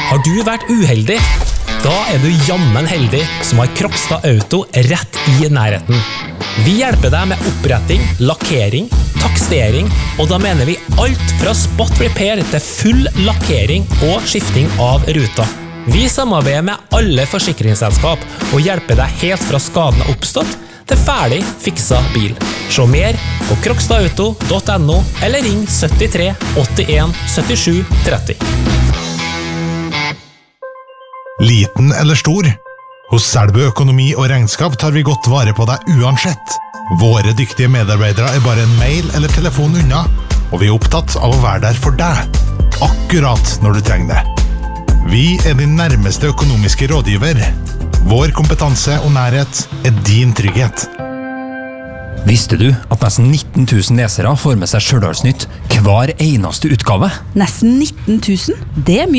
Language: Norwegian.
Har du vært uheldig? Da du jammen heldig som har Krokstad Auto rett i nærheten. Vi hjelper deg med oppretting, lakkering, takstering, og da mener vi alt fra spot repair til full lakkering og skifting av ruta. Vi samarbeider med alle forsikringsselskap og hjelper deg helt fra skaden har oppstått til ferdig fiksa bil. Se mer på krokstadauto.no eller ring 73 81 77 30. Liten eller stor? Hos Selbu Økonomi og Regnskap tar vi godt vare på deg uansett. Våre dyktige medarbeidere bare en mail eller telefon unna, og vi opptatt av å være der for deg, akkurat når du trenger det. Vi din nærmeste økonomiske rådgiver. Vår kompetanse og nærhet din trygghet. Visste du at nesten 19 000 lesere får med seg Stjørdalsnytt hver eneste utgave? Nesten 19 000? Det mye.